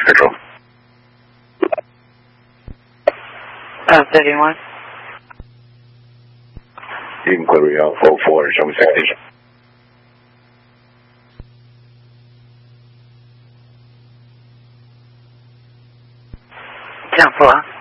Control. 31. Inquiry Alpha 4, show me 60. Down 4.